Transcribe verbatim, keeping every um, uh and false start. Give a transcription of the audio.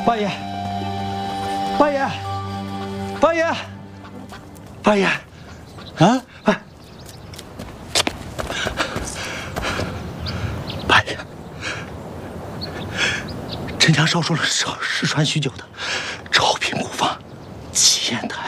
八爷，八爷，八爷，八爷，啊，哎，八爷，镇江烧出了失失传许久的超品古方奇烟台。